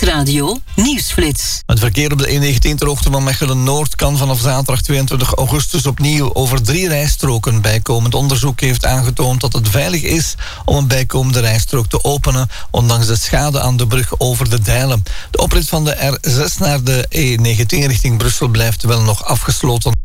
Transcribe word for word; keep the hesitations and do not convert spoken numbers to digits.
Nieuwsradio Nieuwsflits. Het verkeer op de E negentien ter hoogte van Mechelen-Noord kan vanaf zaterdag tweeëntwintig augustus opnieuw over drie rijstroken. Bijkomend onderzoek heeft aangetoond dat het veilig is om een bijkomende rijstrook te openen, ondanks de schade aan de brug over de Dijlen. De oprit van de R zes naar de E negentien richting Brussel blijft wel nog afgesloten.